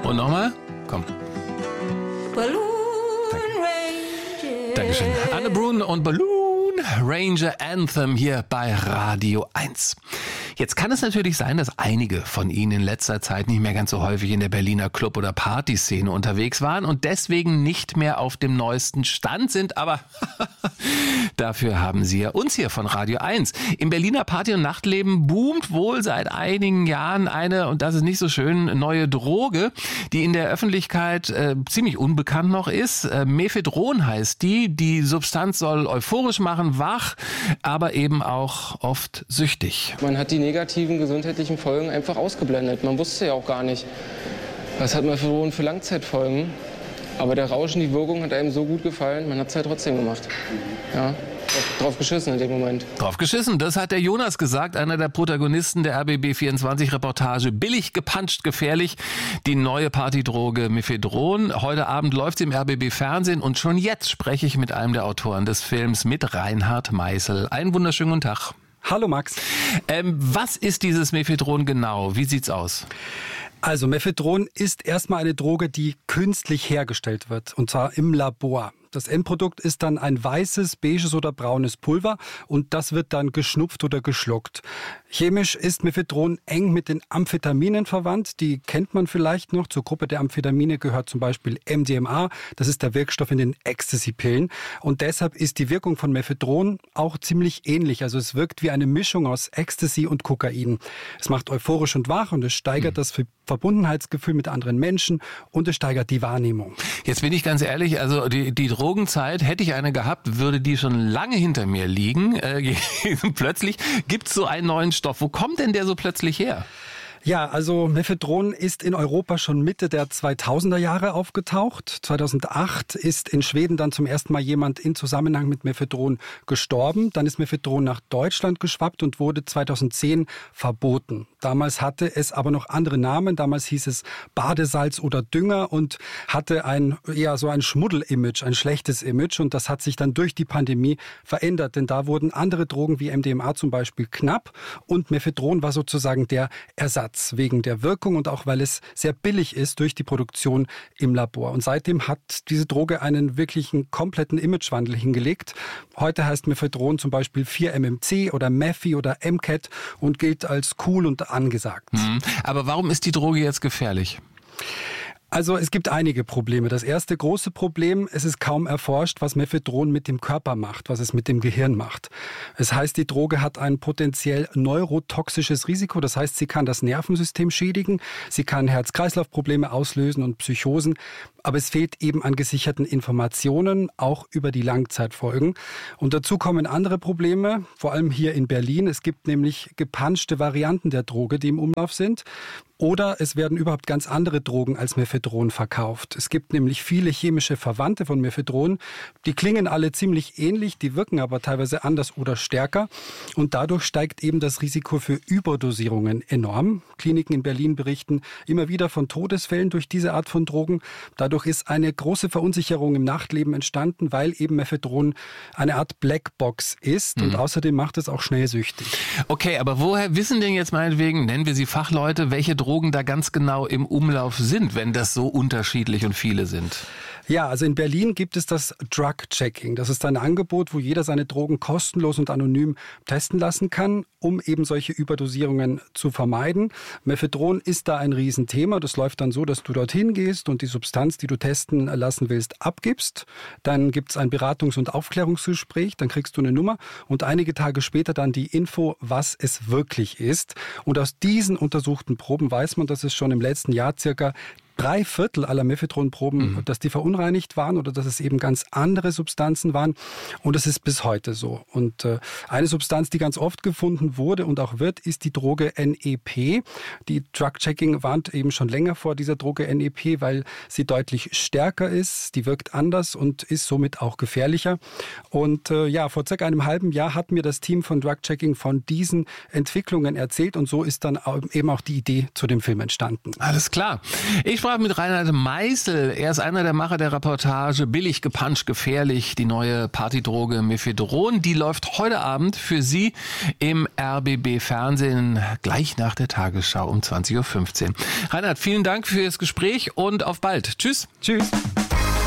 Und nochmal? Komm. Dankeschön. Anne Brun und Balloon Ranger Anthem hier bei Radio 1. Jetzt kann es natürlich sein, dass einige von Ihnen in letzter Zeit nicht mehr ganz so häufig in der Berliner Club- oder Partyszene unterwegs waren und deswegen nicht mehr auf dem neuesten Stand sind, aber dafür haben Sie ja uns hier von Radio 1. Im Berliner Party- und Nachtleben boomt wohl seit einigen Jahren eine, und das ist nicht so schön, neue Droge, die in der Öffentlichkeit ziemlich unbekannt noch ist. Mephedron heißt die. Die Substanz soll euphorisch machen, wach, aber eben auch oft süchtig. Man hat die negativen gesundheitlichen Folgen einfach ausgeblendet. Man wusste ja auch gar nicht, was hat Mephedron für Langzeitfolgen. Aber der Rausch und die Wirkung hat einem so gut gefallen, man hat es halt trotzdem gemacht. Ja, drauf geschissen in dem Moment. Drauf geschissen, das hat der Jonas gesagt, einer der Protagonisten der RBB24-Reportage. Billig, gepanscht, gefährlich, die neue Partydroge Mephedron. Heute Abend läuft sie im RBB-Fernsehen und schon jetzt spreche ich mit einem der Autoren des Films, mit Reinhard Meißel. Einen wunderschönen guten Tag. Hallo Max. Was ist dieses Mephedron genau? Wie sieht's aus? Also Mephedron ist erstmal eine Droge, die künstlich hergestellt wird, und zwar im Labor. Das Endprodukt ist dann ein weißes, beiges oder braunes Pulver und das wird dann geschnupft oder geschluckt. Chemisch ist Mephedron eng mit den Amphetaminen verwandt. Die kennt man vielleicht noch. Zur Gruppe der Amphetamine gehört zum Beispiel MDMA. Das ist der Wirkstoff in den Ecstasy-Pillen. Und deshalb ist die Wirkung von Mephedron auch ziemlich ähnlich. Also es wirkt wie eine Mischung aus Ecstasy und Kokain. Es macht euphorisch und wach und es steigert das Verbundenheitsgefühl mit anderen Menschen und es steigert die Wahrnehmung. Jetzt bin ich ganz ehrlich, also die Drogenzeit, hätte ich eine gehabt, würde die schon lange hinter mir liegen. Plötzlich gibt es so einen neuen Stoff. Wo kommt denn der so plötzlich her? Ja, also Mephedron ist in Europa schon Mitte der 2000er Jahre aufgetaucht. 2008 ist in Schweden dann zum ersten Mal jemand in Zusammenhang mit Mephedron gestorben. Dann ist Mephedron nach Deutschland geschwappt und wurde 2010 verboten. Damals hatte es aber noch andere Namen. Damals hieß es Badesalz oder Dünger und hatte eher so ein Schmuddel-Image, ein schlechtes Image. Und das hat sich dann durch die Pandemie verändert, denn da wurden andere Drogen wie MDMA zum Beispiel knapp und Mephedron war sozusagen der Ersatz wegen der Wirkung und auch weil es sehr billig ist durch die Produktion im Labor. Und seitdem hat diese Droge einen wirklichen kompletten Imagewandel hingelegt. Heute heißt Mephedron zum Beispiel 4-MMC oder Mephi oder MCAT und gilt als cool und angesagt. Aber warum ist die Droge jetzt gefährlich? Also es gibt einige Probleme. Das erste große Problem, es ist kaum erforscht, was Mephedron mit dem Körper macht, was es mit dem Gehirn macht. Es heißt, die Droge hat ein potenziell neurotoxisches Risiko. Das heißt, sie kann das Nervensystem schädigen, sie kann Herz-Kreislauf-Probleme auslösen und Psychosen. Aber es fehlt eben an gesicherten Informationen, auch über die Langzeitfolgen. Und dazu kommen andere Probleme, vor allem hier in Berlin. Es gibt nämlich gepanschte Varianten der Droge, die im Umlauf sind. Oder es werden überhaupt ganz andere Drogen als Mephedron verkauft. Es gibt nämlich viele chemische Verwandte von Mephedron. Die klingen alle ziemlich ähnlich, die wirken aber teilweise anders oder stärker. Und dadurch steigt eben das Risiko für Überdosierungen enorm. Kliniken in Berlin berichten immer wieder von Todesfällen durch diese Art von Drogen. Dadurch ist eine große Verunsicherung im Nachtleben entstanden, weil eben Mephedron eine Art Blackbox ist und außerdem macht es auch schnell süchtig. Okay, aber woher wissen denn jetzt meinetwegen, nennen wir sie Fachleute, welche Drogen da ganz genau im Umlauf sind, wenn das so unterschiedlich und viele sind? Ja, also in Berlin gibt es das Drug-Checking. Das ist ein Angebot, wo jeder seine Drogen kostenlos und anonym testen lassen kann, um eben solche Überdosierungen zu vermeiden. Mephedron ist da ein Riesenthema. Das läuft dann so, dass du dorthin gehst und die Substanz, die du testen lassen willst, abgibst. Dann gibt es ein Beratungs- und Aufklärungsgespräch, dann kriegst du eine Nummer und einige Tage später dann die Info, was es wirklich ist. Und aus diesen untersuchten Proben weiß man, dass es schon im letzten Jahr circa 3/4 aller Mephedron-Proben, dass die verunreinigt waren oder dass es eben ganz andere Substanzen waren. Und das ist bis heute so. Und eine Substanz, die ganz oft gefunden wurde und auch wird, ist die Droge NEP. Die Drug-Checking warnt eben schon länger vor dieser Droge NEP, weil sie deutlich stärker ist, die wirkt anders und ist somit auch gefährlicher. Und vor circa einem halben Jahr hat mir das Team von Drug-Checking von diesen Entwicklungen erzählt und so ist dann eben auch die Idee zu dem Film entstanden. Alles klar. Ich sprachen mit Reinhard Meißel. Er ist einer der Macher der Reportage Billig, gepanscht, gefährlich. Die neue Partydroge Mephedron, die läuft heute Abend für Sie im RBB Fernsehen, gleich nach der Tagesschau um 20.15 Uhr. Reinhard, vielen Dank für das Gespräch und auf bald. Tschüss. Tschüss.